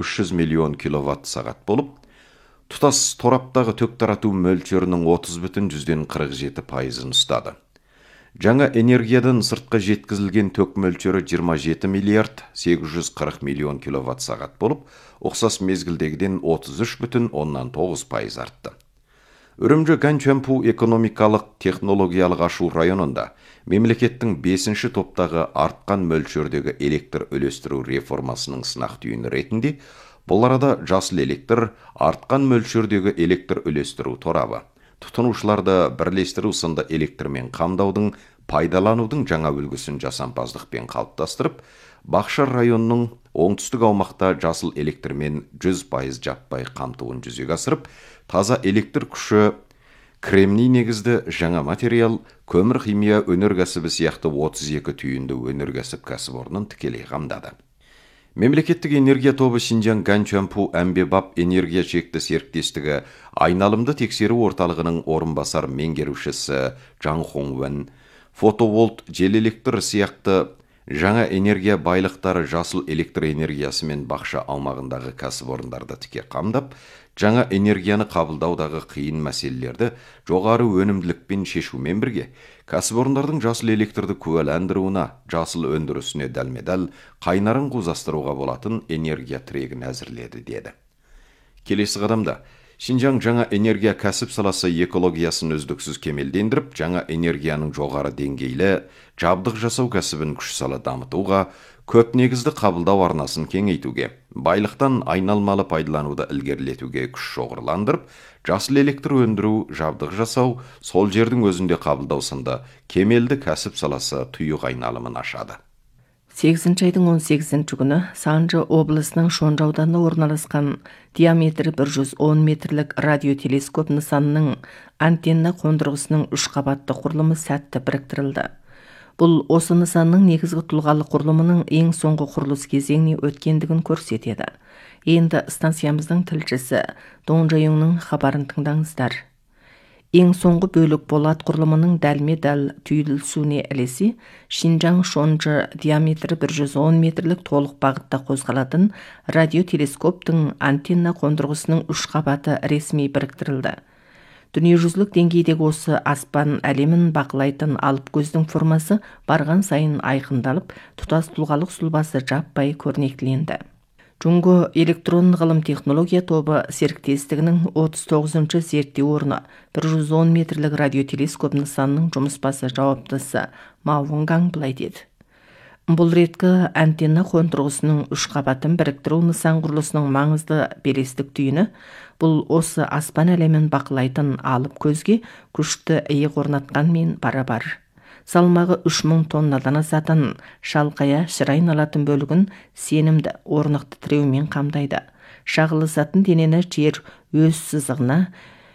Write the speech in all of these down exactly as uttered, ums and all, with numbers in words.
үш жүз миллион киловатт сағат болып, тұтас тораптағы ток тарату мөлшерінің отыз бүтін жүзден қырық жеті пайызын ұстады. Жаңа энергиядан сыртқа жеткізілген ток мөлшері жиырма жеті миллиард сегіз жүз қырық миллион киловатт сағат болып, ұқсас мезгілдегіден отыз үш бүтін оннан тоғыз пайыз артты. Үрімжі Ганчампу экономикалық технологиялық ашу районында мемлекеттің бесінші топтағы артқан мөлшердегі электр үлестіру реформасының сынақ түйіні ретінде, бұл арада жасыл электр, артқан мөлшердегі электр үлестіру торабы, тұтынушыларды бірлестіру сынды электрмен қамдаудың, пайдаланудың жаңа үлгісін жасампаздықпен қалыптастырып, Бақшар районының оңтүстік аумақта жасыл электрмен жүз пайыз жаппай қамтуын жүзеге асырып, таза электр күші, кремний негізді жаңа материал, көмір химия өнеркәсібі сияқты отыз екі түйінді өнеркәсіп кәсіпорнын тікелей қамдады. Мемлекеттік энергия тобы Шинжаң Ганчампу әмбебап энергия шекті серіктестігі айналымды тексеру орталығының орынбасар меңгерушісі Жан Хоңвен, фотоволт жел электр сияқты жаңа энергия байлықтары жасыл электр энергиясымен бақша аумағындағы кәсіпорындарды тіке қамдап, жаңа энергияны қабылдаудағы қиын мәселелерді жоғары өнімділікпен шешумен бірге, кәсіпорындардың жасыл электрді куәландыруына, жасыл өндірісіне дәлме-дәл қайнарын қозастыруға болатын энергия тірегін әзірледі деді. Келесі қадамда Шинжаң жаңа энергия кәсіп саласы экологиясын үздіксіз кемелдендіріп, жаңа энергияның жоғары деңгейлі жабдық жасау кәсібін күш сала дамытуға, көп негізді қабылдау арнасын кеңейтуге, байлықтан айналмалы пайдалануды ілгерілетуге күш шоғырландырып, жасыл электр өндіру, жабдық жасау, сол жердің өзінде қабылдау сынды кемелді кәсіп саласы тұйық айналымын ашады. сегізінші айдың он сегізінші күні Санжы облысының Шонжа ауданында орналасқан диаметрі бір жүз он метрлік радиотелескоп нысанының антенна қондырғысының үш қабатты құрылымы сәтті біріктірілді. Бұл осы нысанның негізгі тұлғалы құрылымының ең соңғы құрылыс кезеңіне өткендігін көрсетеді. Енді станциямыздың тілшісі Дон Жаюңның хабарын тыңдаңыздар. Ең соңғы бөлік болат құрылымының дәлме-дәл түйілісуіне ілесе, Шинжаң Шонжы диаметрі бір жүз он метрлік толық бағытта қозғалатын радиотелескоптың антенна қондырғысының үш қабаты ресми біріктірілді. Дүниежүзілік деңгейдегі осы аспан әлемін бақылайтын алып көздің формасы барған сайын айқындалып, тұтас тұлғалық сұлбасы жаппай көрнектіленді. Джунго электрон ғылым технология тобы серіктестігінің отыз тоғызыншы зерттеу орны бір жүз он метрлік радиотелескоп нысанының жұмыспасы жауаптысы Ма Вонгаң былай деді. Бұл реткі антенна қондырғысының үш қабатын біріктіру нысан құрылысының маңызды белестік түйіні, бұл осы аспан әлемін бақылайтын алып көзге күшті иық орнатқанмен бара-бар. Салмағы үш мың тоннадан асатын шалқая шыр айналатын бөлігін сенімді орнықты тіреумен қамдайды. Шағылысатын денені жер өз сызығына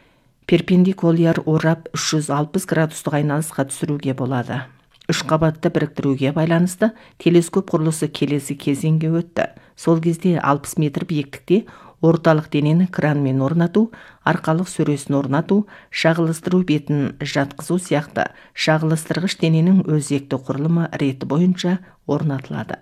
перпендикуляр орап үш жүз алпыс градустық айналысқа түсіруге болады. Үш қабатты біріктіруге байланысты телескоп құрылысы келесі кезеңге өтті. Сол кезде алпыс метр биіктікте орталық денені кранмен орнату, арқалық сөресін орнату, шағылыстыру бетін жатқызу сияқты шағылыстырғыш дененің өзекті құрылымы реті бойынша орнатылады.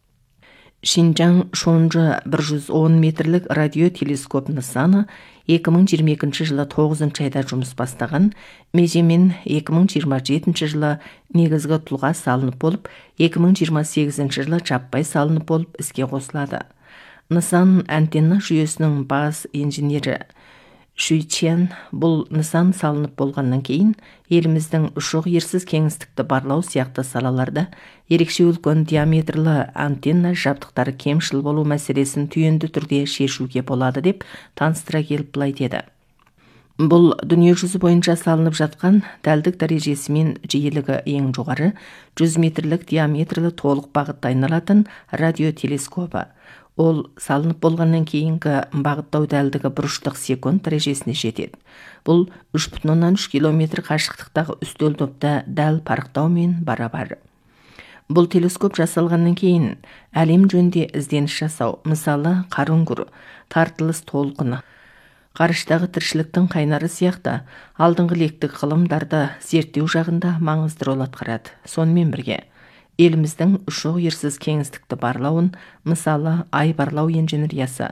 Шинжаң Шонжы бір жүз он метрлік радиотелескоп нысаны екі мың жиырма екінші жылы тоғызыншы айда жұмыс бастаған, межемен екі мың жиырма жетінші жылы негізгі тұлға салынып болып, екі мың жиырма сегізінші жылы жаппай салынып болып іске қосылады. Нысан антенна жүйесінің бас инженері Шуйчен бұл нысан салынып болғаннан кейін еліміздің ұшық ерсіз кеңістікті барлау сияқты салаларда ерекше үлкен диаметрлі антенна жабдықтары кемшіл болу мәселесін түйінді түрде шешуге болады деп таныстыра келіп былай деді. Бұл дүниежүзі бойынша салынып жатқан дәлдік дәрежесі мен жиілігі ең жоғары жүз метрлік диаметрлі толық бағытта айналатын радиотелескопы. Ол салынып болғаннан кейінгі бағыттау дәлдігі бұрыштық секунд дәрежесіне жетеді. Бұл үш бүтін оннан үш километр қашықтықтағы үстел допта дәл парықтаумен бара-бар. Бұл телескоп жасалғаннан кейін әлем жөнінде ізденіс жасау, мысалы қар үңгірі, тартылыс толқыны, ғарыштағы тіршіліктің қайнары сияқты алдыңғы лектік ғылымдарды зерттеу жағында маңызды рөл атқарады. Сонымен бірге еліміздің ұшық ерсіз кеңістікті барлауын, мысалы ай барлау инженериясы,